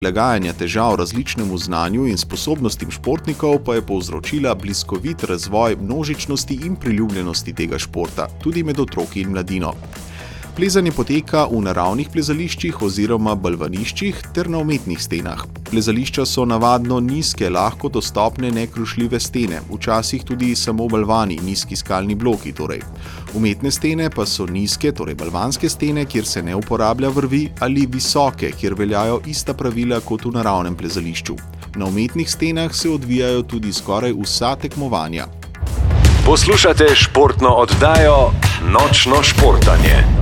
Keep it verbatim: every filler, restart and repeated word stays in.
Prilagajanja težav različnemu znanju in sposobnostim športnikov pa je povzročila bliskovit razvoj množičnosti in priljubljenosti tega športa, tudi med otroki in mladino. Plezanje poteka v naravnih plezališčih oziroma balvaniščih ter na umetnih stenah. Plezališča so navadno nizke, lahko dostopne, nekrušljive stene, včasih tudi samo balvani, nizki skalni bloki torej. Umetne stene pa so nizke, torej balvanske stene, kjer se ne uporablja vrvi, ali visoke, kjer veljajo ista pravila kot v naravnem plezališču. Na umetnih stenah se odvijajo tudi skoraj vsa tekmovanja. Poslušate športno oddajo Nočno športanje.